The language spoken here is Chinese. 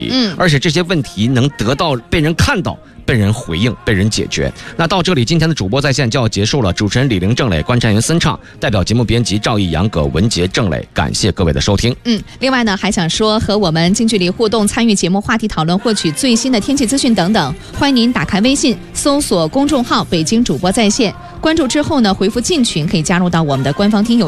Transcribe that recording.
而且这些问题能得到被人看到、被人回应、被人解决。那到这里，今天的主播在线就要结束了。主持人李玲、郑磊，观察员孙畅，代表节目编辑赵毅、杨葛、文杰、郑磊，感谢各位的收听。 另外呢，还想说和我们近距离互动，参与节目话题讨论，获取最新的天气资讯等等，欢迎您打开微信，搜索公众号“北京主播在线”，关注之后呢，回复进群可以加入到我们的官方听友